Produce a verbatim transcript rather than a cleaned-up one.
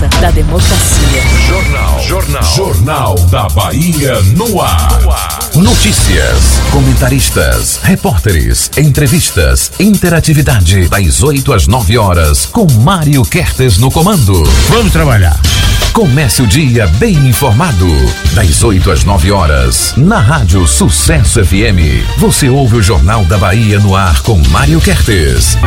força da democracia. Jornal. Jornal. Jornal da Bahia no ar. No ar. Notícias, comentaristas, repórteres, entrevistas, interatividade das oito às nove horas com Mário Kertes no comando. Vamos trabalhar. Comece o dia bem informado. Das oito às nove horas, na Rádio Sucesso F M. Você ouve o Jornal da Bahia no ar com Mário Kertes.